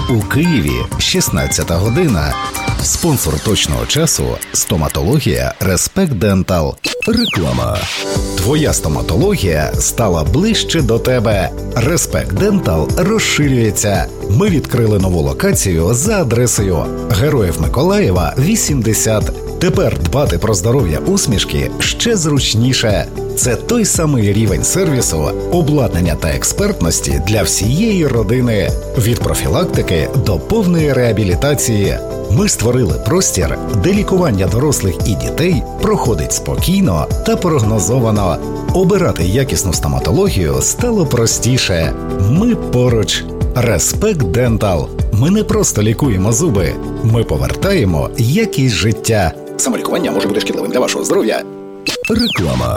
У Києві 16 година. Спонсор точного часу – стоматологія Respect Dental. Реклама. Твоя стоматологія стала ближче до тебе. Respect Dental розширюється. Ми відкрили нову локацію за адресою Героїв Миколаєва, 80. Тепер дбати про здоров'я усмішки ще зручніше. Це той самий рівень сервісу, обладнання та експертності для всієї родини. Від профілактики до повної реабілітації. Ми створили простір, де лікування дорослих і дітей проходить спокійно та прогнозовано. Обирати якісну стоматологію стало простіше. Ми поруч. Respect Dental. Ми не просто лікуємо зуби. Ми повертаємо якість життя. Самолікування може бути шкідливим для вашого здоров'я. Реклама.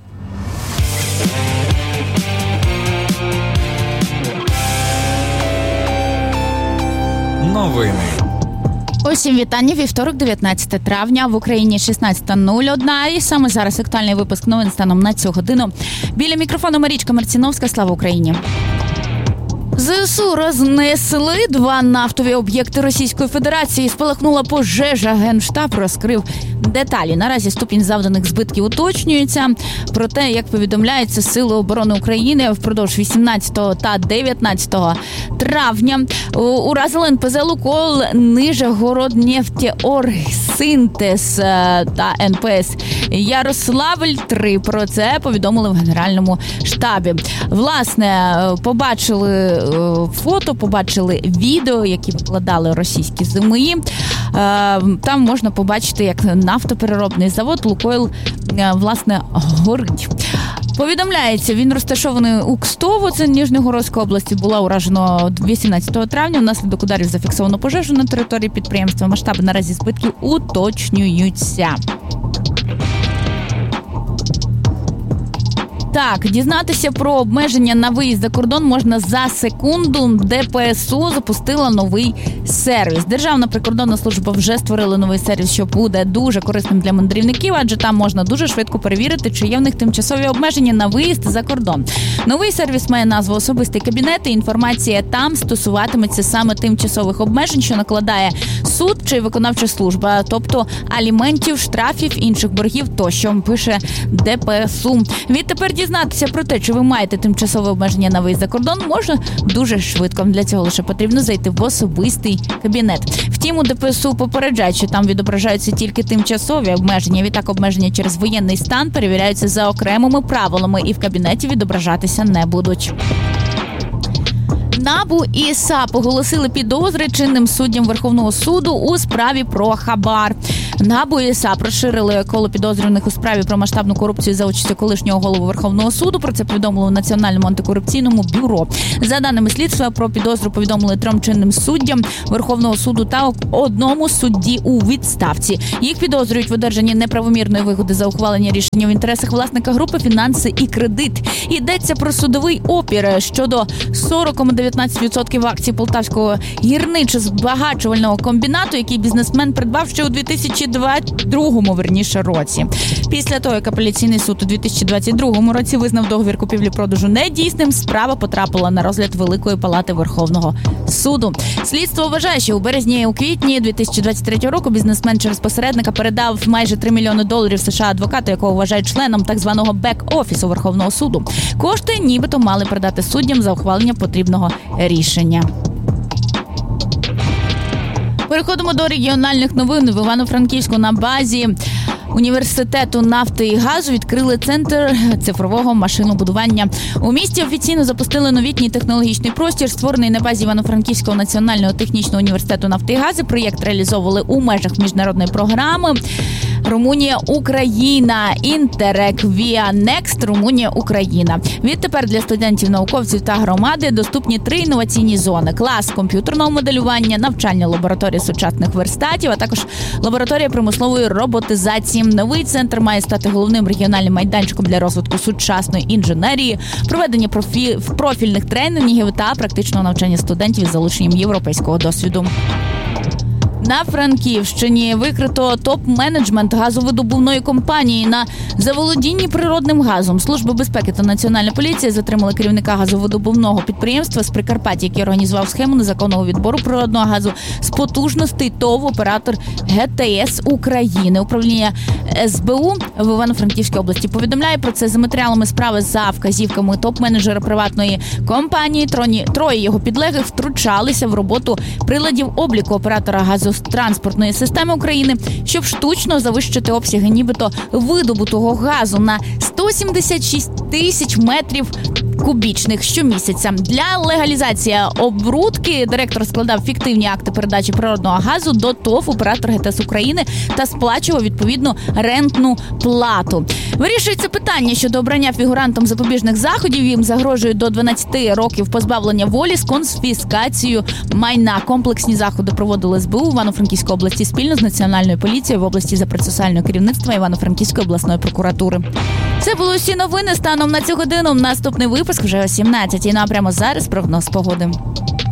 Новини. Усім вітання. Вівторок, 19 травня. В Україні 16:01. І саме зараз актуальний випуск новин станом на цю годину. Біля мікрофону Марічка Марціновська. Слава Україні. ЗСУ рознесли 2 нафтові об'єкти Російської Федерації. Спалахнула пожежа. Генштаб розкрив деталі. Наразі ступінь завданих збитків уточнюється. Проте, як повідомляється, Сили оборони України впродовж 18 та 19 травня уразили НПЗ «Лукойл», Нижегороднефтеоргсинтез та НПС «Ярославль-3». Про це повідомили в Генеральному штабі. Власне, побачили фото, побачили відео, які викладали російські ЗМІ. Там можна побачити, як нафтопереробний завод «Лукойл» власне горить. Повідомляється, він розташований у Кстово, це Нижегородська область, була уражена 18 травня. Внаслідок ударів зафіксовано пожежу на території підприємства. Масштаби наразі збитків уточнюються. Так, дізнатися про обмеження на виїзд за кордон можна за секунду. ДПСУ запустила новий сервіс. Державна прикордонна служба вже створила новий сервіс, що буде дуже корисним для мандрівників, адже там можна дуже швидко перевірити, чи є в них тимчасові обмеження на виїзд за кордон. Новий сервіс має назву «Особистий кабінет», і інформація там стосуватиметься саме тимчасових обмежень, що накладає суд чи виконавча служба, тобто аліментів, штрафів, інших боргів тощо, пише ДПСУ. Відтепер дізнатися про те, чи ви маєте тимчасове обмеження на виїзд за кордон, можна дуже швидко. Для цього лише потрібно зайти в особистий кабінет. Втім, у ДПСУ попереджають, що там відображаються тільки тимчасові обмеження. Відтак обмеження через воєнний стан перевіряються за окремими правилами і в кабінеті відображатися не будуть. НАБУ і САП оголосили підозри чинним суддям Верховного суду у справі про хабар. НАБУ і САП розширили коло підозрюваних у справі про масштабну корупцію за участю колишнього голови Верховного суду. Про це повідомили в Національному антикорупційному бюро. За даними слідства, про підозру повідомили 3 чинним суддям Верховного суду та 1 судді у відставці. Їх підозрюють в одержанні неправомірної вигоди за ухвалення рішення в інтересах власника групи «Фінанси і кредит». Йдеться про судовий опір щодо 40,19% акцій Полтавського гірничо-збагачувального комбінату, який бізнесмен придбав ще у 2022 році. Після того, як апеляційний суд у 2022 році визнав договір купівлі-продажу недійсним, справа потрапила на розгляд Великої Палати Верховного суду. Слідство вважає, що у березні і у квітні 2023 року бізнесмен через посередника передав майже $3 мільйони США адвокату, якого вважають членом так званого бек-офісу Верховного суду. Кошти нібито мали передати суддям за ухвалення потрібного рішення. Переходимо до регіональних новин. В Івано-Франківську на базі Університету нафти і газу відкрили центр цифрового машинобудування. У місті офіційно запустили новітній технологічний простір, створений на базі Івано-Франківського національного технічного університету нафти і газу. Проєкт реалізовували у межах міжнародної програми Румунія-Україна, Інтерек, Via Next, Румунія-Україна. Відтепер для студентів, науковців та громади доступні 3 інноваційні зони: клас комп'ютерного моделювання, навчальна лабораторія сучасних верстатів, а також лабораторія промислової роботизації. Новий центр має стати головним регіональним майданчиком для розвитку сучасної інженерії, проведення профільних тренінгів та практичного навчання студентів із залученням європейського досвіду. На Франківщині викрито топ-менеджмент газовидобувної компанії на заволодінні природним газом. Служба безпеки та Національна поліція затримали керівника газовидобувного підприємства з Прикарпаття, який організував схему незаконного відбору природного газу з потужностей ТОВ «Оператор ГТС України». Управління СБУ в Івано-Франківській області повідомляє про це. За матеріалами справи за вказівками топ-менеджера приватної компанії троє його підлеглих втручалися в роботу приладів обліку оператора газотранспортної системи України, щоб штучно завищити обсяги нібито видобутого газу на 176 тисяч метрів кубічних щомісяця. Для легалізації оборудки директор складав фіктивні акти передачі природного газу до ТОВ «Оператор ГТС України» та сплачував відповідну рентну плату. Вирішується питання щодо обрання фігурантам запобіжних заходів. Їм загрожує до 12 років позбавлення волі з конфіскацією майна. Комплексні заходи проводили СБУ в Івано-Франківській області спільно з Національною поліцією в області за процесуального керівництва Івано-Франківської обласної прокуратури. Це були усі новини станом на цю годину. Наступний випуск вже о 17-й. Ну а прямо зараз прогноз погоди.